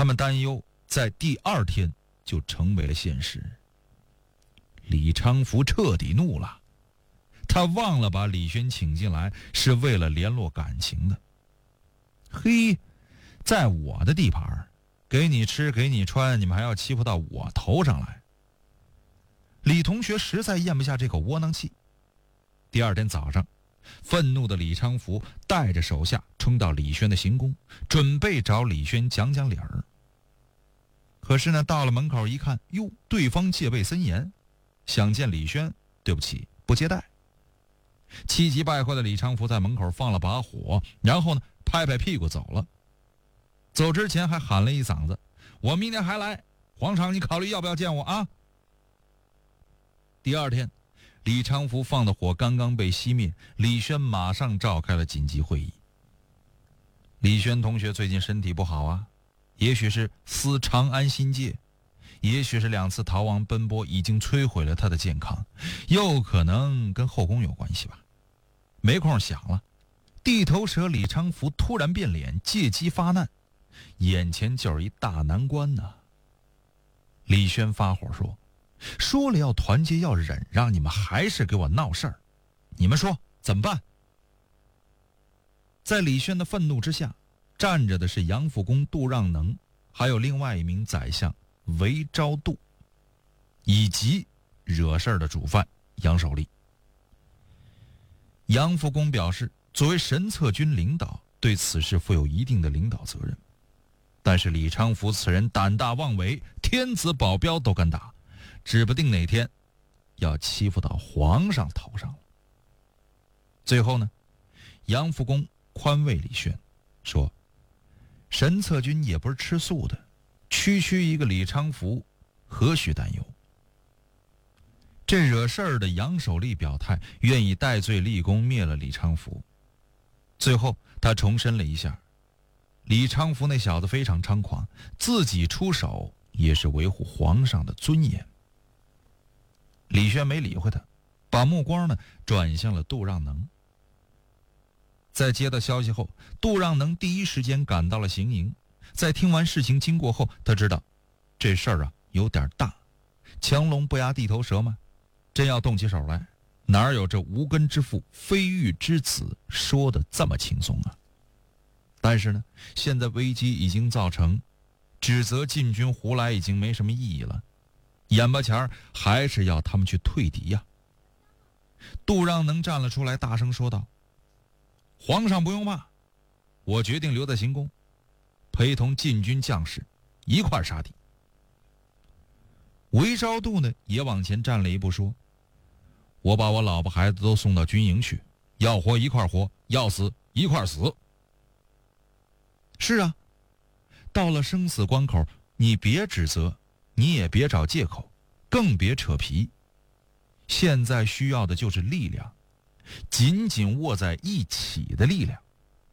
他们担忧在第二天就成为了现实。李昌福彻底怒了，他忘了把李轩请进来是为了联络感情的。嘿，在我的地盘，给你吃给你穿，你们还要欺负到我头上来。李同学实在咽不下这口窝囊气。第二天早上，愤怒的李昌福带着手下冲到李轩的行宫，准备找李轩讲讲理儿。可是呢，到了门口一看，哟，对方戒备森严，想见李轩，对不起，不接待。气急败坏的李昌福在门口放了把火，然后呢，拍拍屁股走了。走之前还喊了一嗓子：“我明天还来，皇上，你考虑要不要见我啊？”第二天，李昌福放的火刚刚被熄灭，李轩马上召开了紧急会议。李轩同学最近身体不好啊，也许是思长安心戒，也许是2次逃亡奔波已经摧毁了他的健康，又可能跟后宫有关系吧。没空想了，地头蛇李昌福突然变脸，借机发难，眼前就是一大难关呢。李轩发火说了要团结要忍让，你们还是给我闹事儿，你们说怎么办？在李轩的愤怒之下，站着的是杨复恭杜让能，还有另外一名宰相韦昭度，以及惹事儿的主犯杨守立。杨复恭表示，作为神策军领导，对此事负有一定的领导责任。但是李昌福此人胆大妄为，天子保镖都敢打，指不定哪天要欺负到皇上头上了。最后呢，杨复恭宽慰李轩说，神策军也不是吃素的，区一个李昌福何须担忧。这惹事儿的杨守立表态，愿意戴罪立功，灭了李昌福。最后他重申了一下，李昌福那小子非常猖狂，自己出手也是维护皇上的尊严。李轩没理会他，把目光呢转向了杜让能。在接到消息后，杜让能第一时间赶到了行营。在听完事情经过后，他知道这事儿有点大，强龙不压地头蛇嘛，真要动起手来，哪有这无根之父非育之子说的这么轻松啊？但是呢，现在危机已经造成，指责禁军胡来已经没什么意义了，眼巴前还是要他们去退敌呀。杜让能站了出来，大声说道：“皇上不用怕，我决定留在行宫，陪同禁军将士一块杀敌。”韦昭度呢也往前站了一步，说：“我把我老婆孩子都送到军营去，要活一块活，要死一块死。”是啊，到了生死关口，你别指责，你也别找借口，更别扯皮。现在需要的就是力量，紧紧握在一起的力量。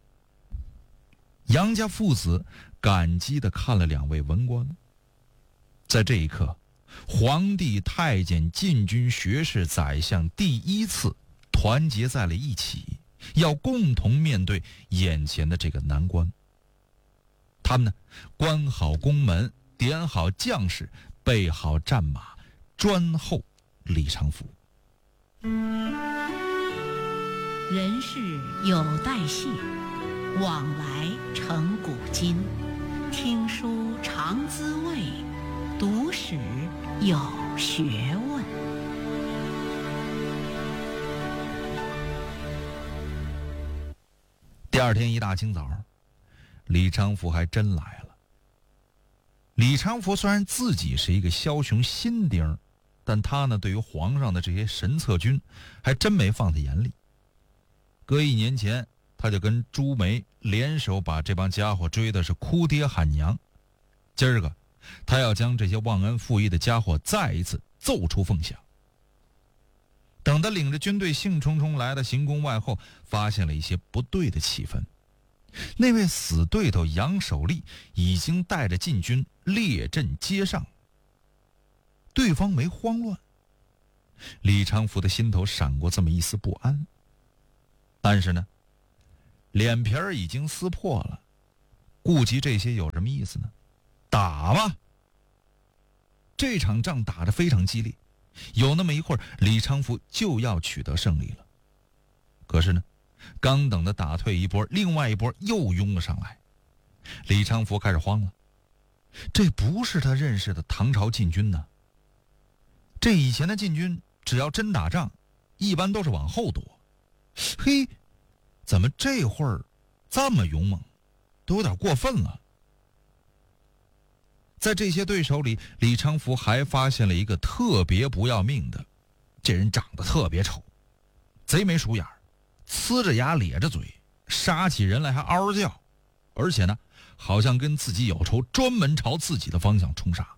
杨家父子感激地看了2位文官。在这一刻，皇帝、太监、禁军、学士、宰相第一次团结在了一起，要共同面对眼前的这个难关。他们呢，关好宫门，点好将士，备好战马，专候李昌福。 人世有代谢，往来成古今。听书常滋味，读史有学问。 第二天一大清早，李昌福还真来了。李昌福虽然自己是一个枭雄新丁，但他呢，对于皇上的这些神策军还真没放在眼里。搁1年前，他就跟朱梅联手把这帮家伙追的是哭爹喊娘。今儿个他要将这些忘恩负义的家伙再一次奏出凤翔。等他领着军队兴冲冲来到行宫外后，发现了一些不对的气氛。那位死对头杨守立已经带着禁军列阵街上，对方没慌乱。李昌福的心头闪过这么一丝不安，但是呢，脸皮儿已经撕破了，顾及这些有什么意思呢？ 打吧。这场仗打得非常激烈，有那么一会儿，李昌福就要取得胜利了。可是呢，刚等他打退一波，另外一波又拥了上来。李昌福开始慌了，这不是他认识的唐朝禁军呢。这以前的禁军只要真打仗，一般都是往后躲。嘿，怎么这会儿这么勇猛，都有点过分了。在这些对手里，李昌福还发现了一个特别不要命的，这人长得特别丑，贼眉鼠眼，呲着牙咧着嘴，杀起人来还嗷嗷叫，而且呢，好像跟自己有仇，专门朝自己的方向冲杀。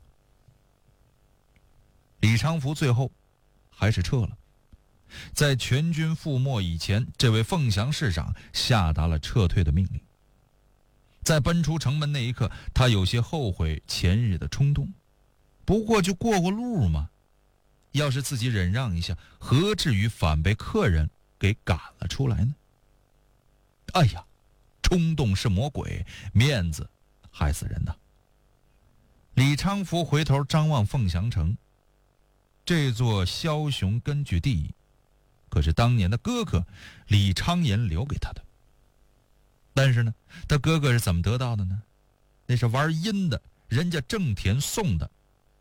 李昌福最后还是撤了。在全军覆没以前，这位凤翔市长下达了撤退的命令。在奔出城门那一刻，他有些后悔前日的冲动，不过就过路嘛，要是自己忍让一下，何至于反被客人给赶了出来呢？哎呀，冲动是魔鬼，面子害死人呐。李昌福回头张望凤翔城，这座枭雄根据地可是当年的哥哥李昌言留给他的。但是呢，他哥哥是怎么得到的呢？那是玩阴的，人家郑田送的，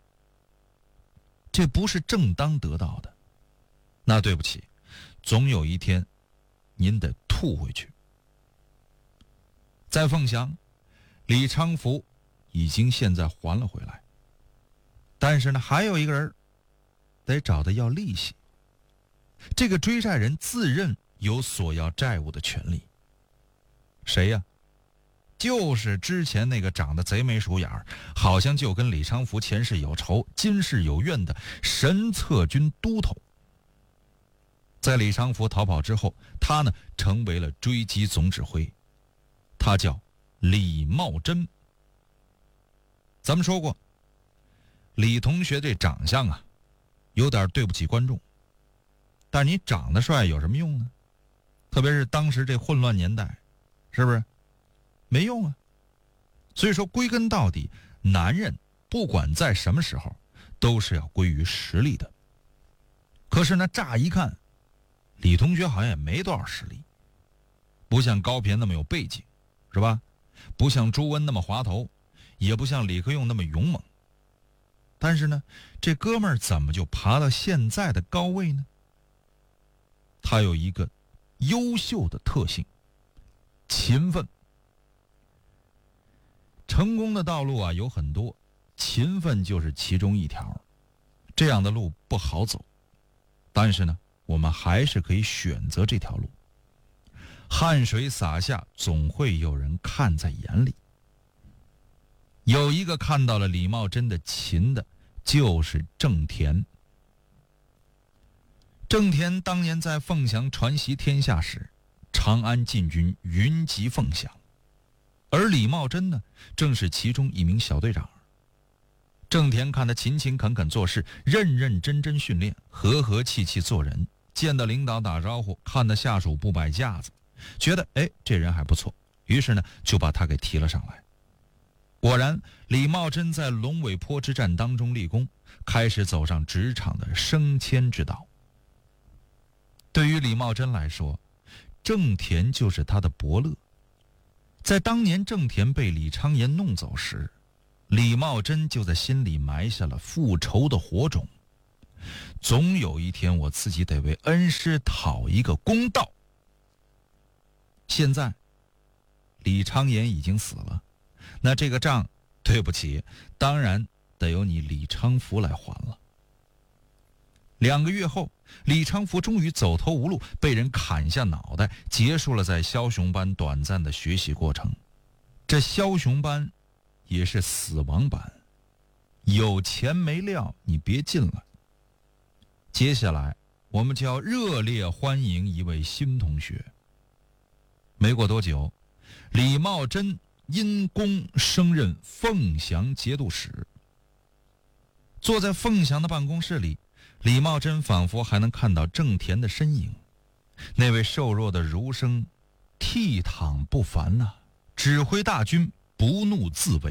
这不是正当得到的。那对不起，总有一天您得吐回去。在凤翔，李昌福已经现在还了回来，但是呢，还有一个人得找他要利息。这个追债人自认有索要债务的权利。谁呀？就是之前那个长得贼眉鼠眼，好像就跟李昌福前世有仇今世有怨的神策军都头。在李昌福逃跑之后，他呢成为了追击总指挥，他叫李茂贞。咱们说过，李同学这长相啊，有点对不起观众，但你长得帅有什么用呢？特别是当时这混乱年代，是不是没用啊？所以说归根到底，男人不管在什么时候都是要归于实力的。可是呢，乍一看李同学好像也没多少实力，不像高骈那么有背景，是吧？不像朱温那么滑头，也不像李克用那么勇猛。但是呢，这哥们儿怎么就爬到现在的高位呢？他有一个优秀的特性，勤奋。成功的道路啊有很多，勤奋就是其中一条。这样的路不好走，但是呢，我们还是可以选择这条路。汗水洒下，总会有人看在眼里。有一个看到了李茂贞的勤的，就是郑田。郑田当年在凤翔传习天下时，长安禁军云集凤翔，而李茂贞呢，正是其中一名小队长。郑田看他勤勤恳恳做事，认认真真训练，和和气气做人，见到领导打招呼，看到下属不摆架子，觉得这人还不错，于是呢就把他给提了上来。果然，李茂贞在龙尾坡之战当中立功，开始走上职场的升迁之道。对于李茂贞来说，郑田就是他的伯乐。在当年郑田被李昌言弄走时，李茂贞就在心里埋下了复仇的火种。总有一天我自己得为恩师讨一个公道。现在李昌言已经死了，那这个账对不起，当然得由你李昌福来还了。2个月后，李昌福终于走投无路，被人砍下脑袋，结束了在枭雄班短暂的学习过程。这枭雄班也是死亡班，有钱没料你别进来。接下来我们就要热烈欢迎一位新同学。没过多久，李茂贞因功升任凤翔节度使。坐在凤翔的办公室里，李茂贞仿佛还能看到郑田的身影。那位瘦弱的儒生倜傥不凡指挥大军不怒自威。